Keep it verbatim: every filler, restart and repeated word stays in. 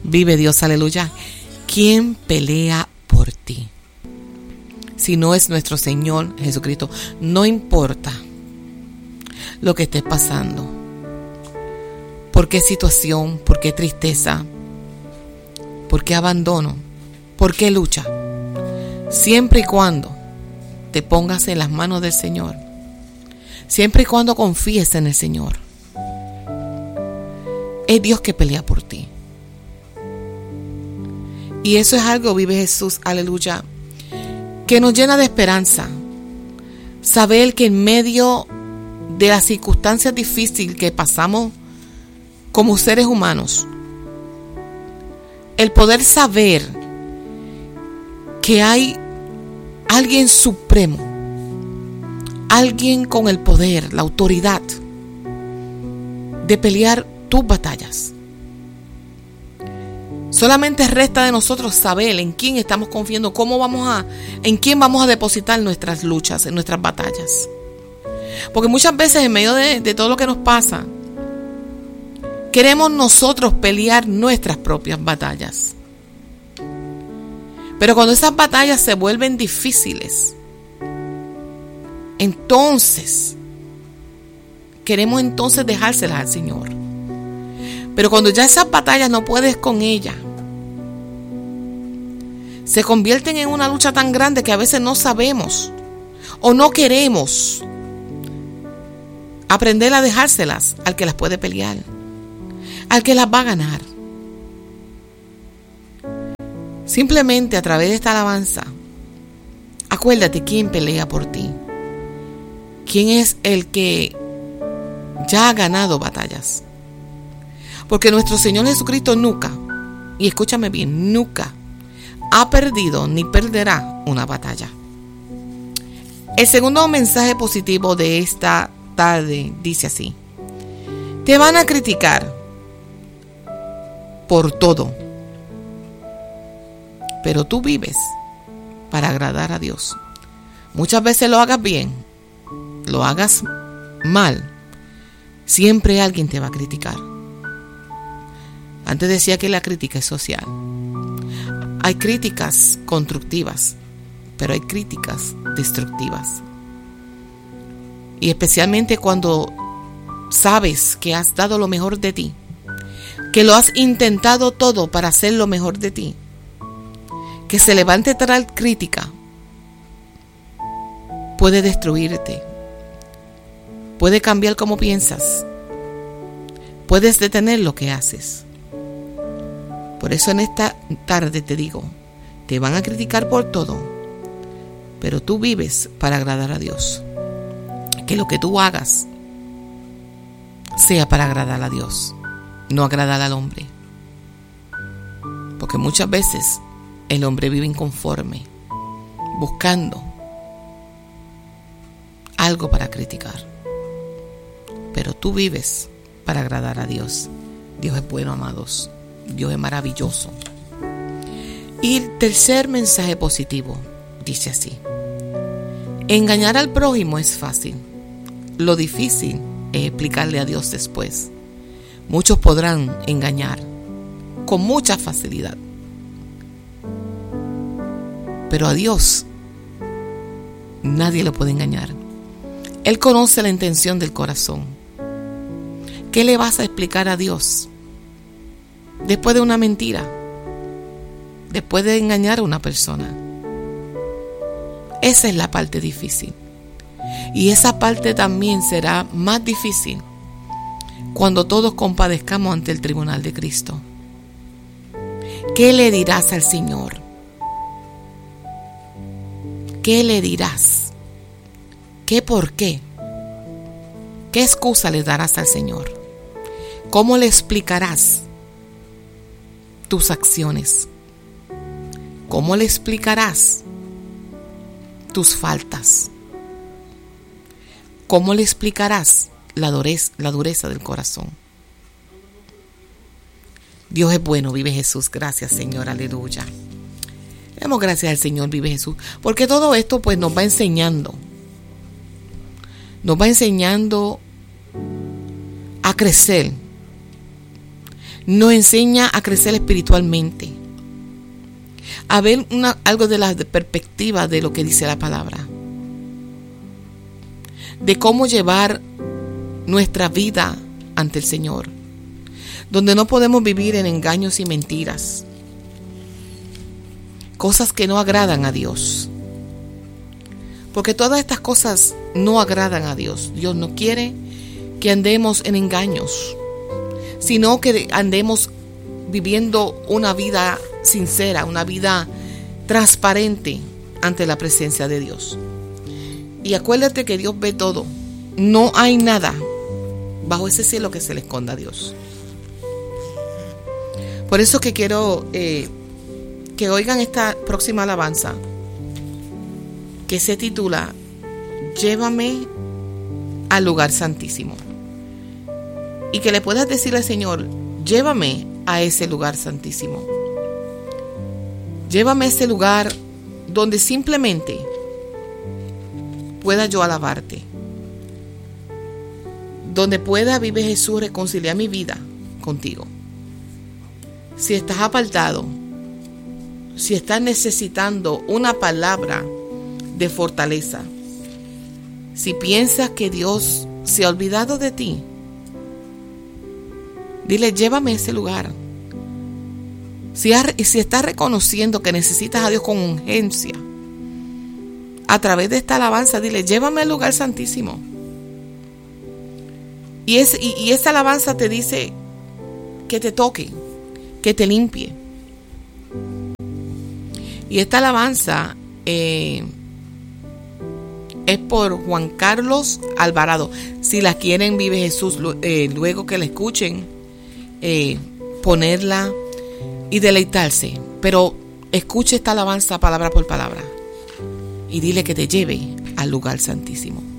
Vive Dios, aleluya. ¿Quién pelea por ti? Si no es nuestro Señor Jesucristo. No importa lo que estés pasando, por qué situación, por qué tristeza, por qué abandono, por qué lucha. Siempre y cuando te pongas en las manos del Señor, siempre y cuando confíes en el Señor, es Dios que pelea por ti. Y eso es algo, vive Jesús, aleluya, que nos llena de esperanza. Saber que en medio de las circunstancias difíciles que pasamos como seres humanos, el poder saber que hay alguien supremo, alguien con el poder, la autoridad de pelear tus batallas. Solamente resta de nosotros saber en quién estamos confiando, cómo vamos a, en quién vamos a depositar nuestras luchas, en nuestras batallas. Porque muchas veces en medio de, de todo lo que nos pasa, queremos nosotros pelear nuestras propias batallas. Pero cuando esas batallas se vuelven difíciles, entonces queremos entonces dejárselas al Señor. Pero cuando ya esas batallas no puedes con ellas, se convierten en una lucha tan grande que a veces no sabemos o no queremos aprender a dejárselas al que las puede pelear, al que las va a ganar. Simplemente a través de esta alabanza, acuérdate quién pelea por ti, quién es el que ya ha ganado batallas. Porque nuestro Señor Jesucristo nunca, y escúchame bien, nunca ha perdido ni perderá una batalla. El segundo mensaje positivo de esta tarde dice así: te van a criticar por todo, pero tú vives para agradar a Dios. Muchas veces lo hagas bien, lo hagas mal, siempre alguien te va a criticar. Antes decía que la crítica es social. Hay críticas constructivas, pero hay críticas destructivas. Y especialmente cuando sabes que has dado lo mejor de ti, que lo has intentado todo para hacer lo mejor de ti, que se levante tal crítica puede destruirte, puede cambiar cómo piensas, puedes detener lo que haces. Por eso en esta tarde te digo, te van a criticar por todo, pero tú vives para agradar a Dios. Que lo que tú hagas sea para agradar a Dios, no agradar al hombre. Porque muchas veces el hombre vive inconforme, buscando algo para criticar. Pero tú vives para agradar a Dios. Dios es bueno, amados. Dios es maravilloso. Y el tercer mensaje positivo dice así: engañar al prójimo es fácil. Lo difícil es explicarle a Dios después. Muchos podrán engañar con mucha facilidad, pero a Dios nadie lo puede engañar. Él conoce la intención del corazón. ¿Qué le vas a explicar a Dios después de una mentira? Después de engañar a una persona. Esa es la parte difícil. Y esa parte también será más difícil cuando todos compadezcamos ante el tribunal de Cristo. ¿Qué le dirás al Señor? ¿Qué le dirás? ¿Qué por qué? ¿Qué excusa le darás al Señor? ¿Cómo le explicarás tus acciones? ¿Cómo le explicarás tus faltas? ¿Cómo le explicarás la dureza, la dureza del corazón? Dios es bueno, vive Jesús. Gracias, Señor, aleluya. Le damos gracias al Señor, vive Jesús, porque todo esto pues nos va enseñando. Nos va enseñando a crecer. nos enseña a crecer espiritualmente, a ver una, algo de la perspectiva de lo que dice la palabra, de cómo llevar nuestra vida ante el Señor, donde no podemos vivir en engaños y mentiras, cosas que no agradan a Dios, porque todas estas cosas no agradan a Dios. Dios no quiere que andemos en engaños, sino que andemos viviendo una vida sincera, una vida transparente ante la presencia de Dios. Y acuérdate que Dios ve todo. No hay nada bajo ese cielo que se le esconda a Dios. Por eso que quiero eh, que oigan esta próxima alabanza, que se titula Llévame al lugar santísimo. Y que le puedas decir al Señor, llévame a ese lugar santísimo. Llévame a ese lugar donde simplemente pueda yo alabarte, donde pueda, vive Jesús, reconciliar mi vida contigo. Si estás apartado, si estás necesitando una palabra de fortaleza, si piensas que Dios se ha olvidado de ti, dile, llévame a ese lugar. Si, has, si estás reconociendo que necesitas a Dios con urgencia, a través de esta alabanza, dile, llévame al lugar santísimo. Y, es, y, y esta alabanza te dice que te toque, que te limpie. Y esta alabanza eh, es por Juan Carlos Alvarado. Si la quieren, Vive Jesús, eh, luego que la escuchen, eh, ponerla y deleitarse. Pero escuche esta alabanza palabra por palabra y dile que te lleve al lugar santísimo.